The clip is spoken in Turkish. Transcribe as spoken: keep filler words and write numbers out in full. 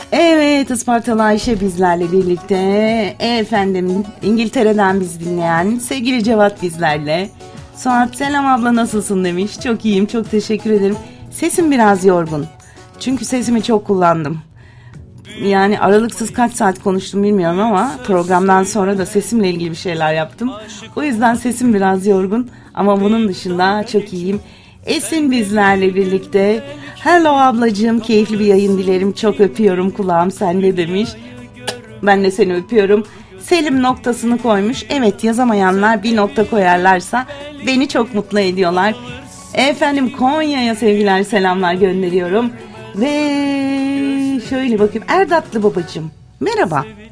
Evet, Ispartalı Ayşe bizlerle birlikte. Efendim, İngiltere'den biz dinleyen sevgili Cevat bizlerle. Suat selam abla nasılsın demiş. Çok iyiyim, çok teşekkür ederim. Sesim biraz yorgun. Çünkü sesimi çok kullandım. Yani aralıksız kaç saat konuştum bilmiyorum ama programdan sonra da sesimle ilgili bir şeyler yaptım. O yüzden sesim biraz yorgun ama bunun dışında çok iyiyim. Esin bizlerle birlikte. Hello ablacığım, keyifli bir yayın dilerim. Çok öpüyorum, kulağım sende demiş. Ben de seni öpüyorum. Selim noktasını koymuş. Evet, yazamayanlar bir nokta koyarlarsa beni çok mutlu ediyorlar. Efendim Konya'ya sevgiler selamlar gönderiyorum. Ve şöyle bakayım, Erdatlı babacığım merhaba.